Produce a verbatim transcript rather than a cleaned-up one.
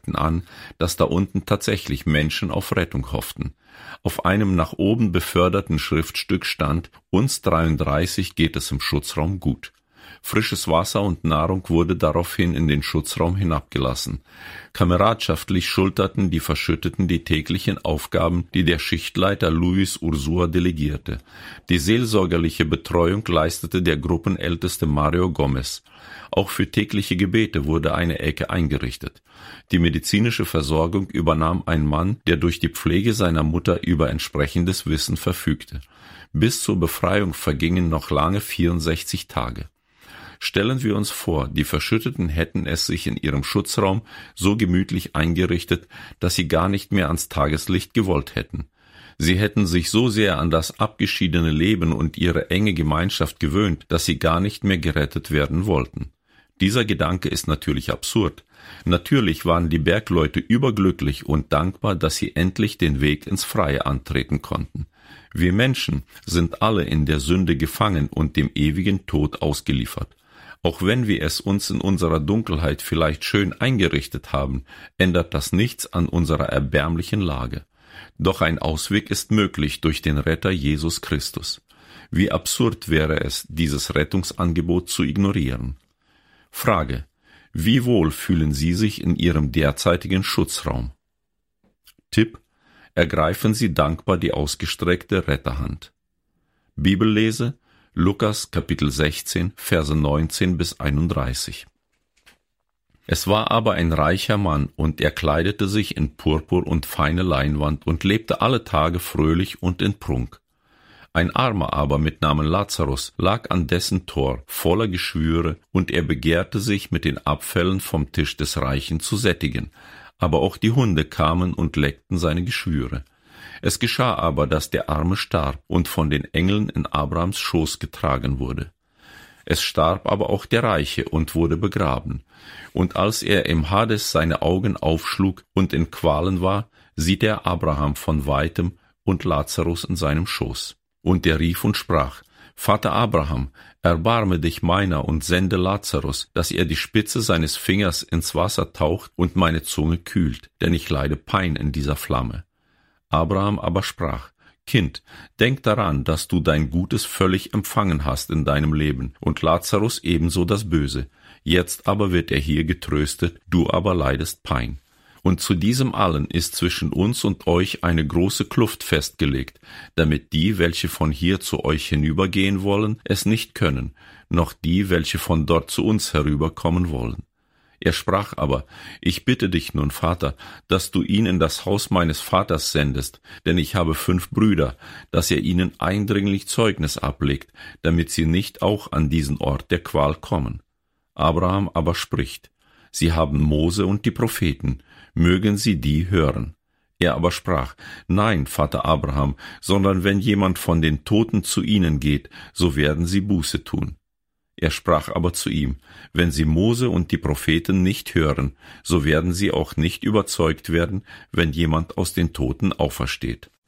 zeigten an, dass da unten tatsächlich Menschen auf Rettung hofften. Auf einem nach oben beförderten Schriftstück stand: Uns dreiunddreißig geht es im Schutzraum gut. Frisches Wasser und Nahrung wurde daraufhin in den Schutzraum hinabgelassen. Kameradschaftlich schulterten die Verschütteten die täglichen Aufgaben, die der Schichtleiter Luis Ursua delegierte. Die seelsorgerliche Betreuung leistete der Gruppenälteste Mario Gomez. Auch für tägliche Gebete wurde eine Ecke eingerichtet. Die medizinische Versorgung übernahm ein Mann, der durch die Pflege seiner Mutter über entsprechendes Wissen verfügte. Bis zur Befreiung vergingen noch lange vierundsechzig Tage. Stellen wir uns vor, die Verschütteten hätten es sich in ihrem Schutzraum so gemütlich eingerichtet, dass sie gar nicht mehr ans Tageslicht gewollt hätten. Sie hätten sich so sehr an das abgeschiedene Leben und ihre enge Gemeinschaft gewöhnt, dass sie gar nicht mehr gerettet werden wollten. Dieser Gedanke ist natürlich absurd. Natürlich waren die Bergleute überglücklich und dankbar, dass sie endlich den Weg ins Freie antreten konnten. Wir Menschen sind alle in der Sünde gefangen und dem ewigen Tod ausgeliefert. Auch wenn wir es uns in unserer Dunkelheit vielleicht schön eingerichtet haben, ändert das nichts an unserer erbärmlichen Lage. Doch ein Ausweg ist möglich durch den Retter Jesus Christus. Wie absurd wäre es, dieses Rettungsangebot zu ignorieren. Frage: Wie wohl fühlen Sie sich in Ihrem derzeitigen Schutzraum? Tipp: Ergreifen Sie dankbar die ausgestreckte Retterhand. Bibellese: Lukas Kapitel sechzehn, Verse neunzehn bis einunddreißig. Es war aber ein reicher Mann, und er kleidete sich in Purpur und feine Leinwand und lebte alle Tage fröhlich und in Prunk. Ein Armer aber mit Namen Lazarus lag an dessen Tor, voller Geschwüre, und er begehrte sich mit den Abfällen vom Tisch des Reichen zu sättigen. Aber auch die Hunde kamen und leckten seine Geschwüre. Es geschah aber, dass der Arme starb und von den Engeln in Abrahams Schoß getragen wurde. Es starb aber auch der Reiche und wurde begraben. Und als er im Hades seine Augen aufschlug und in Qualen war, sieht er Abraham von weitem und Lazarus in seinem Schoß. Und er rief und sprach: Vater Abraham, erbarme dich meiner und sende Lazarus, dass er die Spitze seines Fingers ins Wasser taucht und meine Zunge kühlt, denn ich leide Pein in dieser Flamme. Abraham aber sprach: Kind, denk daran, dass du dein Gutes völlig empfangen hast in deinem Leben und Lazarus ebenso das Böse. Jetzt aber wird er hier getröstet, du aber leidest Pein. Und zu diesem allen ist zwischen uns und euch eine große Kluft festgelegt, damit die, welche von hier zu euch hinübergehen wollen, es nicht können, noch die, welche von dort zu uns herüberkommen wollen. Er sprach aber: Ich bitte dich nun, Vater, dass du ihn in das Haus meines Vaters sendest, denn ich habe fünf Brüder, dass er ihnen eindringlich Zeugnis ablegt, damit sie nicht auch an diesen Ort der Qual kommen. Abraham aber spricht: Sie haben Mose und die Propheten, mögen sie die hören. Er aber sprach: Nein, Vater Abraham, sondern wenn jemand von den Toten zu ihnen geht, so werden sie Buße tun. Er sprach aber zu ihm: Wenn sie Mose und die Propheten nicht hören, so werden sie auch nicht überzeugt werden, wenn jemand aus den Toten aufersteht.